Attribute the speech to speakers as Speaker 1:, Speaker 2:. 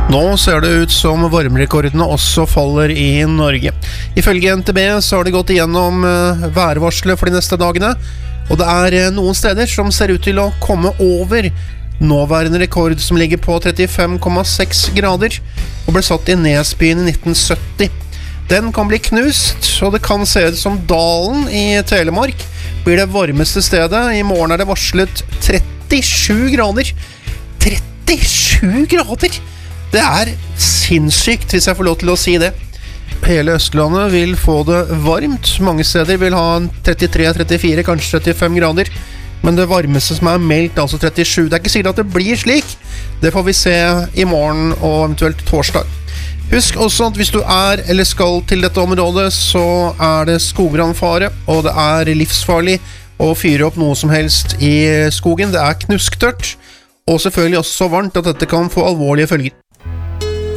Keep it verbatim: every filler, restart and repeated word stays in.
Speaker 1: Nå ser det ut som varmerekordene også faller i Norge. Ifølge N T B så har det gått igjennom værvarselet for de neste dagene, og det er noen steder som ser ut til å komme over nåværende rekord som ligger på trettifem komma seks grader, og ble satt i Nesbyen i nitten sytti. Den kan bli knust, og det kan se ut som Dalen i Telemark blir det varmeste stedet. I morgen er det varslet trettisju grader. trettisju grader! Det er sinnssykt, hvis jeg får lov til å si det. Hele Østlandet vil få det varmt. Mange steder vil ha trettitre, trettifire, kanskje trettifem grader. Men det varmeste som er meldt, altså trettisju. Det er ikke sikkert at det blir slik. Det får vi se i morgen og eventuelt torsdag. Husk også at hvis du er eller skal til dette området, så er det skogbrannfare, og det er livsfarlig å fyre opp noe som helst i skogen. Det er knusktørt, og selvfølgelig også så varmt at dette kan få alvorlige følger.